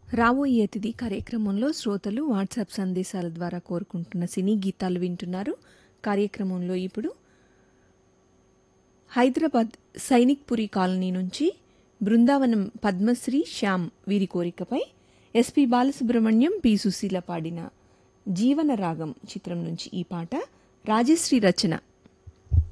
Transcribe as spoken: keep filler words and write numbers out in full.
రాబోయే అతిథి కార్యక్రమంలో శ్రోతలు వాట్సాప్ సందేశాల ద్వారా కోరుకుంటున్న సినీ గీతాలు వింటున్నారు. కార్యక్రమంలో ఇప్పుడు హైదరాబాద్ సైనిక్పురి కాలనీ నుంచి బృందావనం పద్మశ్రీ శ్యామ్ వీరి కోరికపై ఎస్పి బాలసుబ్రహ్మణ్యం, పి సుశీల పాడిన జీవన రాగం చిత్రం నుంచి ఈ పాట. రాజశ్రీ రచన.